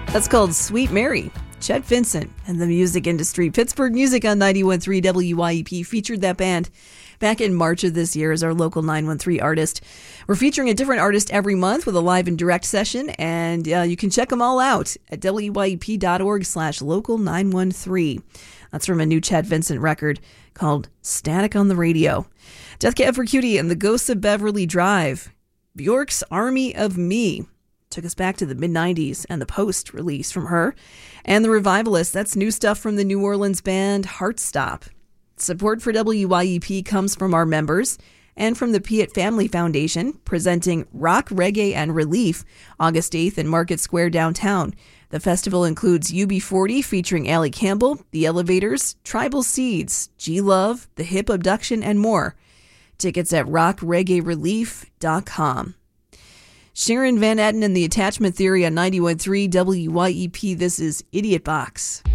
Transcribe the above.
That's called Sweet Mary. Chet Vincent and the music industry. Pittsburgh Music on 91.3 WYEP featured that band back in March of this year as our local 913 artist. We're featuring a different artist every month with a live and direct session, and you can check them all out at wyep.org/local913. That's from a new Chet Vincent record called Static on the Radio. Death Cab for Cutie and the Ghosts of Beverly Drive. Bjork's Army of Me took us back to the mid-90s and the Post release from her. And the Revivalists, that's new stuff from the New Orleans band Heartstop. Support for WYEP comes from our members and from the Piatt Family Foundation, presenting Rock, Reggae, and Relief August 8th in Market Square downtown. The festival includes UB40 featuring Allie Campbell, The Elevators, Tribal Seeds, G-Love, The Hip Abduction, and more. Tickets at rockreggaerelief.com. Sharon Van Etten and the Attachment Theory on 91.3 WYEP. This is Idiot Box.